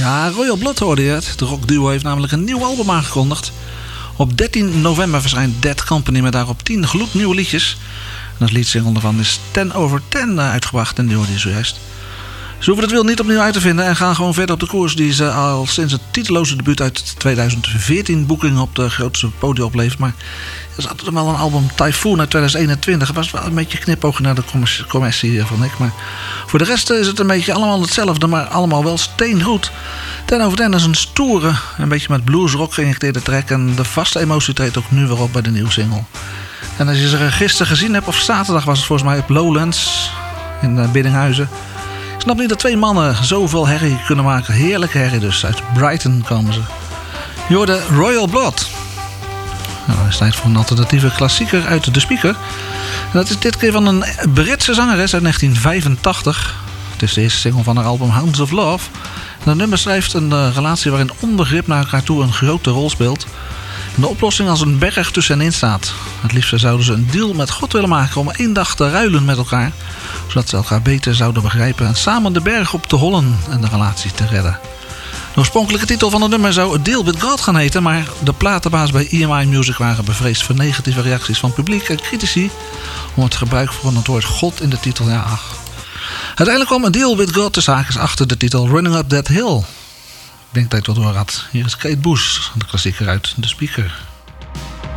Ja, Royal Blood hoorde je het. De rockduo heeft namelijk een nieuw album aangekondigd. Op 13 november verschijnt Dead Company met daarop 10 gloednieuwe liedjes. En het liedsingle daarvan is 10 over 10 uitgebracht en die hoorde je zojuist. Ze hoeven het wiel niet opnieuw uit te vinden en gaan gewoon verder op de koers die ze al sinds het titeloze debuut uit 2014 boeking op de grootste podium oplevert. Maar er zat er wel een album Typhoon uit 2021. Het was wel een beetje knipogen naar de commercie, vond ik. Maar voor de rest is het een beetje allemaal hetzelfde, maar allemaal wel steengoed. 10 over 10 is een stoere, een beetje met bluesrock geïnjecteerde track. En de vaste emotie treedt ook nu weer op bij de nieuwe single. En als je ze gisteren gezien hebt, of zaterdag was het volgens mij op Lowlands in Biddinghuizen. Ik snap niet dat twee mannen zoveel herrie kunnen maken. Heerlijke herrie dus. Uit Brighton komen ze. Je hoorde Royal Blood. Nou, dan is het tijd voor een alternatieve klassieker uit de speaker. En dat is dit keer van een Britse zangeres uit 1985. Het is de eerste single van haar album Hounds of Love. En het nummer schrijft een relatie waarin onbegrip naar elkaar toe een grote rol speelt. En de oplossing als een berg tussenin staat. Het liefst zouden ze een deal met God willen maken om 1 dag te ruilen met elkaar. Zodat ze elkaar beter zouden begrijpen en samen de berg op te hollen en de relatie te redden. De oorspronkelijke titel van het nummer zou A Deal with God gaan heten, maar de platenbaas bij EMI Music waren bevreesd voor negatieve reacties van publiek en critici om het gebruik van het woord God in de titel. Ja, ach. Uiteindelijk kwam A Deal with God tussen haakjes achter de titel Running Up That Hill. Ik denk dat je het wel door had. Hier is Kate Bush, de klassieker uit de speaker.